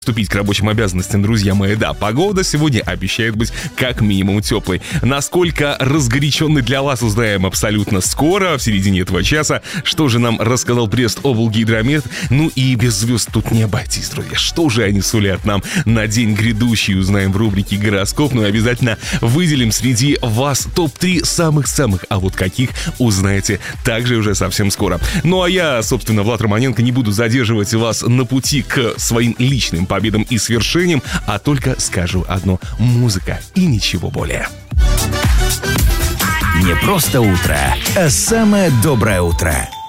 Вступить к рабочим обязанностям, друзья мои. Да, погода сегодня обещает быть как минимум теплой. Насколько разгоряченный для вас, узнаем абсолютно скоро, в середине этого часа. Что же нам рассказал Брест-облгидромет? Ну и без звезд тут не обойтись, друзья. Что же они сулят нам на день грядущий, узнаем в рубрике «Гороскоп». Ну и обязательно выделим среди вас топ-3 самых-самых, а вот каких узнаете также уже совсем скоро. Ну а я, собственно, Влад Романенко, не буду задерживать вас на пути к своим личным победам и свершениям, а только скажу одно: музыка и ничего более. Не просто утро, а самое доброе утро.